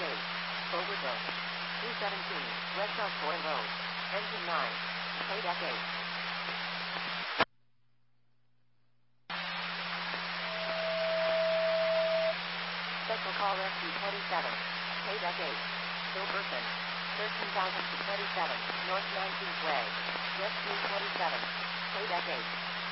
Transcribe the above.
8. Overton. 217, West Osborne Road. Engine 9. Paydeck 8. Special call rescue 27. Paydeck 8. Silverton. 13,000 to 27, North 19th Way. Rescue 27. Paydeck 8.